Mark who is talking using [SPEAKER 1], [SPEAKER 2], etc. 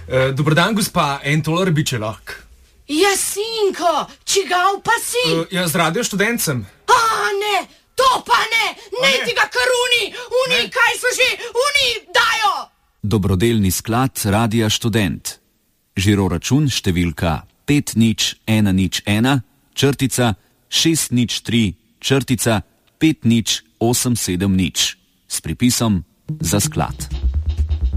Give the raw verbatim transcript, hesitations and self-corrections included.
[SPEAKER 1] Uh, Dobrodan, gospa, en tolar bi če lahko.
[SPEAKER 2] Jasinko, čigav pa si?
[SPEAKER 1] Uh, ja, z Radio Študencem.
[SPEAKER 2] A, ne, to pa ne, ne ti ga kar uni, uni,
[SPEAKER 1] Ne.
[SPEAKER 2] kaj so že, uni, dajo!
[SPEAKER 3] Dobrodelni sklad Radia Študent. Žiro račun številka pet nič ena nič ena, črtica šest nič tri, črtica pet nič osem sedem nič s pripisom za sklad.